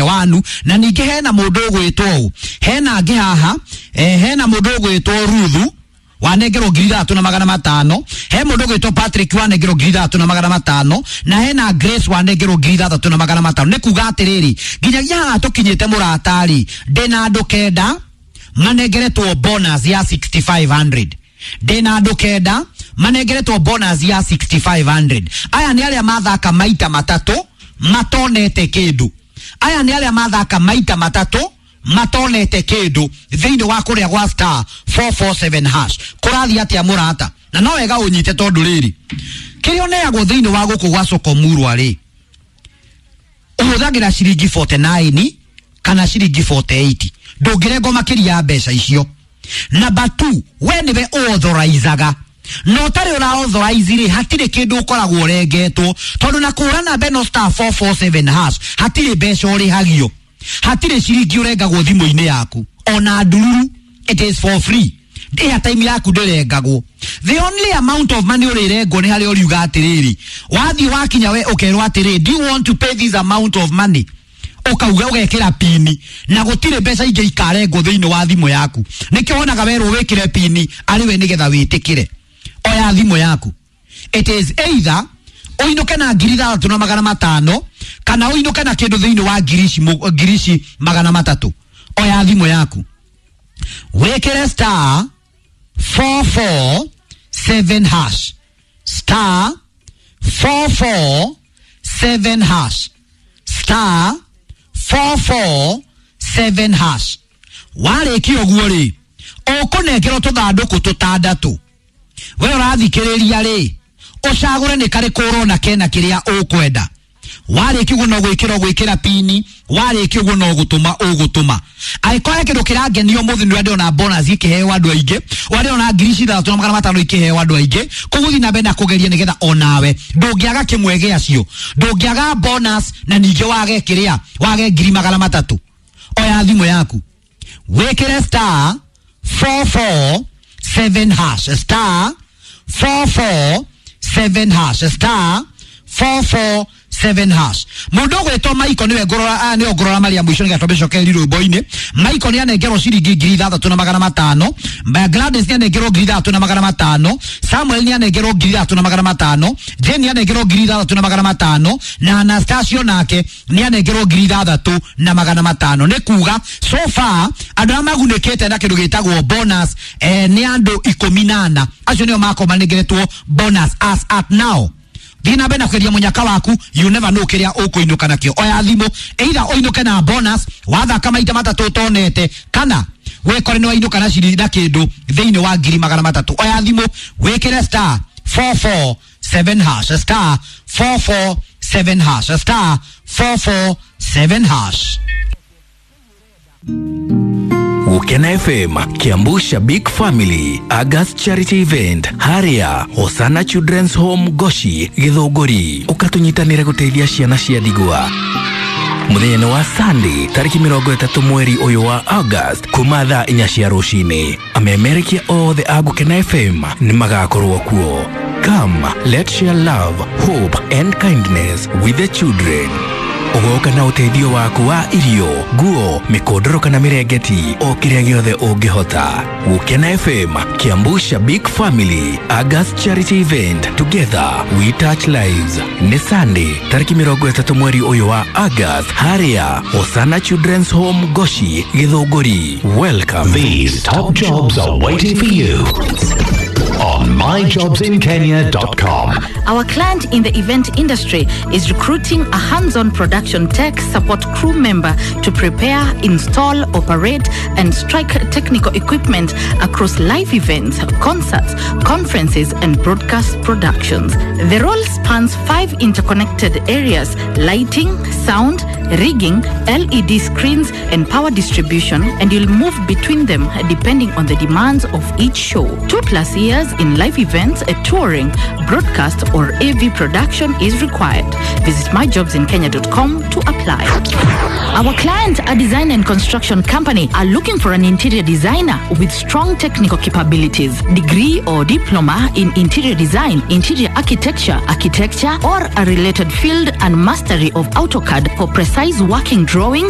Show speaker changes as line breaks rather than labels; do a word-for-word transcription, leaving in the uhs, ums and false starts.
wanu na ninge hena mundu gwitwo hena angi haha eh, hena mundu gwitwo Ruthu wanengero ngiri ithatũ na magana matano he mundu gwitwo Patrick wanengero ngiri ithatũ na magana matano na hena Grace wanengero ngiri ithatũ na magana matano ne kuga atiriri nginyagia haha tukinyite muratari ndina andu kenda manengeretwo bonus ya sixty-five hundred ndina andu kenda manengeretwo bonus ya sixty-five hundred aya ni aria mathaka maita matatu matonete kindu aya ni aria mathaka maita matatu matonete kindu thiini wa kuria gwa star four four seven hash kurathi atia murata na no wega unyite tondu riri kirio neagwo thiini wa guku gwa Sokomuru ari uhuthagira ciringi forty-nine kana ciringi forty-eight ndungirengo makiria mbeca icio. Number two, we niwe authorizaga no tari ura authorize ri hatire kindu ukoragwo rengetwo tondu na kurana beno star four four seven hash hatire mbeca uri hagio hatire ciringi urengagwo thimu-ini yaku ona nduru. It is for free. Dia time yaku ndirengagwo. The only amount of money urirengwo ni hari uri ugatiriri wathi wakinya we ukerwa atiriri do you want to pay this amount of money ukauga ugekira pini na gutire mbeca inge ikarengwo thiini wa thimu yaku nikio wonaga weru wikire pini ari we nigetha witikire oya thimu yaku. It is either uinuke na ngiri ithatũ na magana matano kana uinuke na kindu thiini wa ngirici ngirici magana matatu. Oya thimu yaku wekere star four four seven hash star four four seven hash star four four seven hash wale kio guori okunengero tuthanduku tutandatu we urathikiriria ri ucagure ni kari kurona kena kiria ukwenda wale kiguo no gwikira gwikira pini wale kiguo no gutuma ugutuma aikore kindu kiragenio muthi ni ndio na bonus ikihewa andu ainge wale ona ngirici ithatũ na magana matano ikihewa andu ainge kuguthi na bena kugeria nigetha onawe ndungiaga kimwege acio ndungiaga bonus na ninge wage kiria wage ngiri magana matatu. Oya thimu yaku wekere star four four seven hash star four four seven hash star four four seven hash mundu gwetwo Michael niwe ngorora ni ngorora Maria mwisho ngatobesho keri rwimbo-ini. Michael ni anengero ciringi ngiri ithatũ na magana matano Mba Gladys ni anengero ngiri ithatũ na magana matano Samuel ni anengero ngiri ithatũ na magana matano Jane ni anengero ngiri ithatũ na magana matano na Anastasia nake ni anengero ngiri ithatũ na magana matano. Ne kuga so far andu amagunekete na kindu gitagwo bonus eh, ni andu ikumi na ana acio nio mako manengeretwo bonus as at now. Dina bena kweria munyaka waku you never know kiria ukuinuka nakio. Oya thimu either oinuke na bonus watha kama ita matatu tonete kana wekore no inuka na ciringi na kindu thiini wa ngiri magana matatu. Oya thimu wekere star four four seven hash star four four seven hash star four four seven hash.
Ukena F M, Kiambu Shabik Family, August Charity Event, Haria, Hosana Children's Home Goshi, Githogori, ukatunyitanira guteithia ciana cia ndigwa. Muthenya wa Sunday, tariki mirongo itatu mweri uyu wa August, kuma thaa inya cia rucini. Amemerekia othe a Ukena F M ni magakorwo kuo. Come, let's share love, hope and kindness with the children. Ugoka na uteithio waku wa irio, guo, mikodoro kana mirengeti, o kiria giothe ungihota. Ukena F M, Kiambu Shabik Family, August Charity Event, together we touch lives. Ni Sunday, tariki mirongo itatu mweri uyu wa August, Haria, Hosana Children's Home Goshi, Githogori. Welcome.
These top jobs are waiting for you on my jobs in kenya dot com.
Our client in the event industry is recruiting a hands-on production tech support crew member to prepare, install, operate, and strike technical equipment across live events, concerts, conferences, and broadcast productions. The role spans five interconnected areas: lighting, sound, rigging, L E D screens, and power distribution, and you'll move between them depending on the demands of each show. Two plus years in live events, touring, broadcast, or A V production is required. Visit my jobs in kenya dot com to apply. Our client, a design and construction company, are looking for an interior designer with strong technical capabilities, degree or diploma in interior design, interior architecture, architecture, or a related field, and mastery of AutoCAD for precise working drawings